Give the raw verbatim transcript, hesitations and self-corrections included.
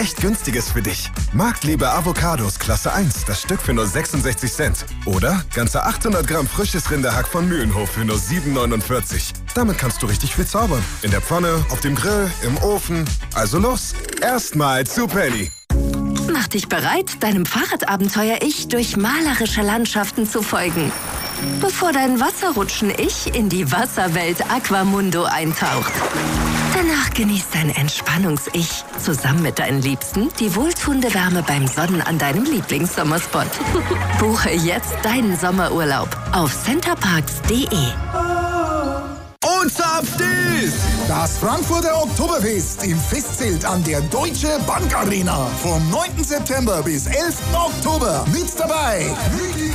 echt Günstiges für dich. Marktliebe Avocados Klasse eins, das Stück für nur sechsundsechzig Cent. Oder ganze achthundert Gramm frisches Rinderhack von Mühlenhof für nur sieben neunundvierzig. Damit kannst du richtig viel zaubern. In der Pfanne, auf dem Grill, im Ofen. Also los, erstmal zu Penny. Mach dich bereit, deinem Fahrradabenteuer-Ich durch malerische Landschaften zu folgen. Bevor dein Wasserrutschen-Ich in die Wasserwelt Aquamundo eintaucht. Danach genießt dein Entspannungs-Ich zusammen mit deinen Liebsten die wohltuende Wärme beim Sonnen an deinem Lieblingssommerspot. Buche jetzt deinen Sommerurlaub auf centerparks punkt de. Und zapft ist das Frankfurter Oktoberfest im Festzelt an der Deutsche Bank Arena. Vom neunten September bis elften Oktober. Mit dabei